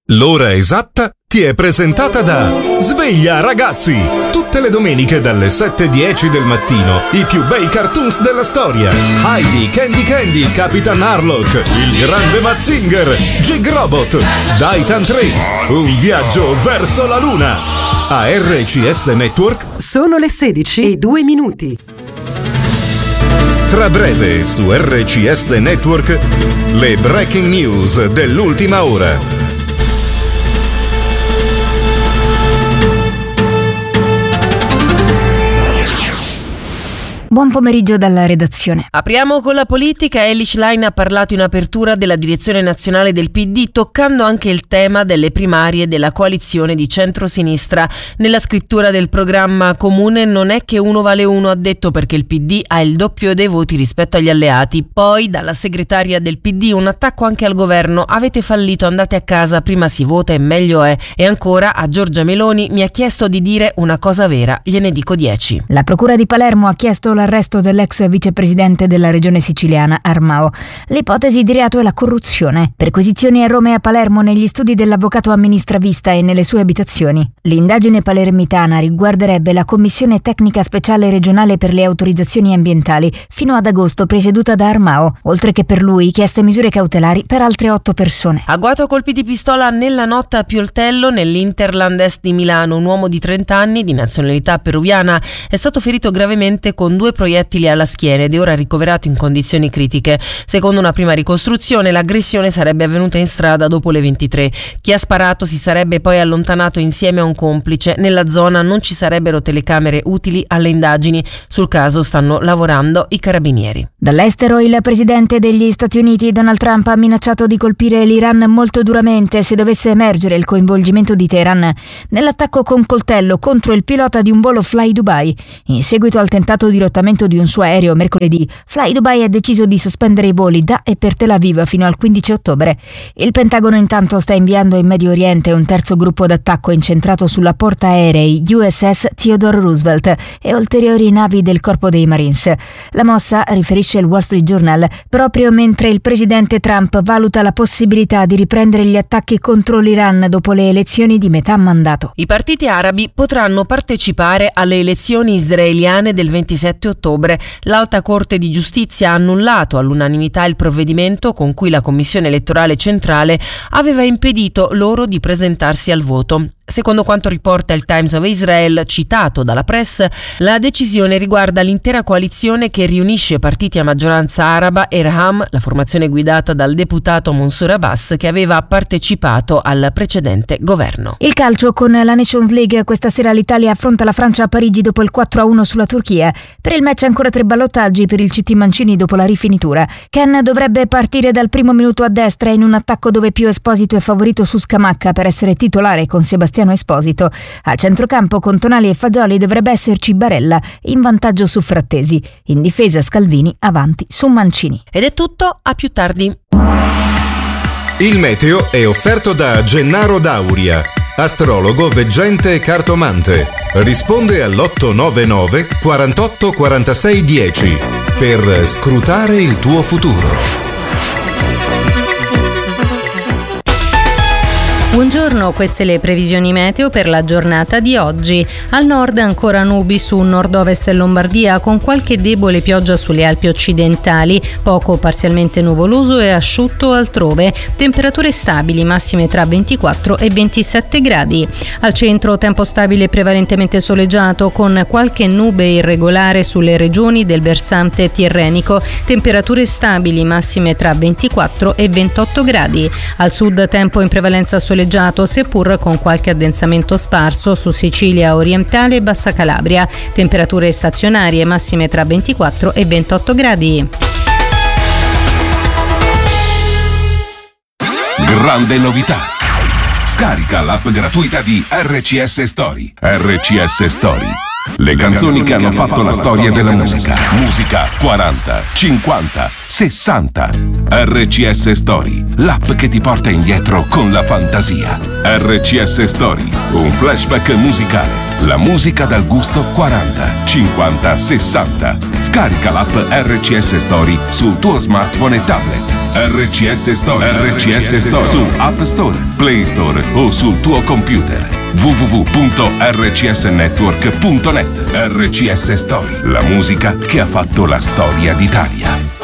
L'ora esatta ti è presentata da Sveglia Ragazzi! Tutte le domeniche dalle 7:10 del mattino i più bei cartoons della storia. Heidi, Candy, Capitan Harlock, il grande Mazinger, Jig Robot, Daitan 3, un viaggio verso la luna. A RCS Network sono le 16:02. Tra breve su RCS Network le breaking news dell'ultima ora. Buon pomeriggio dalla redazione. Apriamo con la politica. Elly Schlein ha parlato in apertura della direzione nazionale del PD, toccando anche il tema delle primarie della coalizione di centrosinistra. Nella scrittura del programma comune non è che uno vale uno, ha detto, perché il PD ha il doppio dei voti rispetto agli alleati. Poi dalla segretaria del PD un attacco anche al governo: avete fallito, andate a casa, prima si vota e meglio è. E ancora a Giorgia Meloni: mi ha chiesto di dire una cosa vera, gliene dico 10. La procura di Palermo ha chiesto l'arresto dell'ex vicepresidente della regione siciliana Armao. L'ipotesi di reato è la corruzione. Perquisizioni a Roma e a Palermo negli studi dell'avvocato amministravista e nelle sue abitazioni. L'indagine palermitana riguarderebbe la commissione tecnica speciale regionale per le autorizzazioni ambientali fino ad agosto, presieduta da Armao, oltre che per lui chieste misure cautelari per altre 8 persone. Agguato a colpi di pistola nella notte a Pioltello, nell'Interland Est di Milano. Un uomo di 30 anni di nazionalità peruviana è stato ferito gravemente con 2 proiettili alla schiena ed è ora ricoverato in condizioni critiche. Secondo una prima ricostruzione, l'aggressione sarebbe avvenuta in strada dopo le 23. Chi ha sparato si sarebbe poi allontanato insieme a un complice. Nella zona non ci sarebbero telecamere utili alle indagini. Sul caso stanno lavorando i carabinieri. Dall'estero, il presidente degli Stati Uniti Donald Trump ha minacciato di colpire l'Iran molto duramente se dovesse emergere il coinvolgimento di Teheran nell'attacco con coltello contro il pilota di un volo Fly Dubai. In seguito al tentato dirottamento di un suo aereo mercoledì, Fly Dubai ha deciso di sospendere i voli da e per Tel Aviv fino al 15 ottobre. Il Pentagono intanto sta inviando in Medio Oriente un terzo gruppo d'attacco incentrato sulla portaerei USS Theodore Roosevelt e ulteriori navi del Corpo dei Marines. La mossa, riferisce il Wall Street Journal, proprio mentre il presidente Trump valuta la possibilità di riprendere gli attacchi contro l'Iran dopo le elezioni di metà mandato. I partiti arabi potranno partecipare alle elezioni israeliane del 27 ottobre. L'Alta Corte di Giustizia ha annullato all'unanimità il provvedimento con cui la Commissione elettorale centrale aveva impedito loro di presentarsi al voto. Secondo quanto riporta il Times of Israel, citato dalla press, la decisione riguarda l'intera coalizione che riunisce partiti a maggioranza araba e Raham, la formazione guidata dal deputato Mansour Abbas, che aveva partecipato al precedente governo. Il calcio con la Nations League. Questa sera l'Italia affronta la Francia a Parigi dopo il 4-1 sulla Turchia. Per il match ancora 3 ballottaggi per il CT Mancini dopo la rifinitura. Ken dovrebbe partire dal primo minuto a destra in un attacco dove Pio Esposito è favorito su Scamacca per essere titolare con Sebastiano Esposito. A centrocampo con Tonali e Fagioli dovrebbe esserci Barella in vantaggio su Frattesi. In difesa Scalvini avanti su Mancini. Ed è tutto, a più tardi. Il meteo è offerto da Gennaro Dauria, astrologo, veggente e cartomante. Risponde all'899 48 46 10 per scrutare il tuo futuro. Buongiorno, queste le previsioni meteo per la giornata di oggi. Al nord ancora nubi su nord-ovest e Lombardia con qualche debole pioggia sulle Alpi occidentali, poco parzialmente nuvoloso e asciutto altrove. Temperature stabili, massime tra 24 e 27 gradi. Al centro tempo stabile prevalentemente soleggiato con qualche nube irregolare sulle regioni del versante tirrenico. Temperature stabili, massime tra 24 e 28 gradi. Al sud tempo in prevalenza soleggiato, seppur con qualche addensamento sparso su Sicilia orientale e Bassa Calabria. Temperature stazionarie, massime tra 24 e 28 gradi. Grande novità! Scarica l'app gratuita di RCS Story. RCS Story. Le canzoni che hanno fatto la storia della musica. Musica 40, 50, 60. RCS Story, l'app che ti porta indietro con la fantasia. RCS Story, un flashback musicale. La musica dal gusto 40, 50, 60. Scarica l'app RCS Story sul tuo smartphone e tablet. RCS Story. RCS Story su App Store, Play Store o sul tuo computer. www.rcsnetwork.net. RCS Story, la musica che ha fatto la storia d'Italia.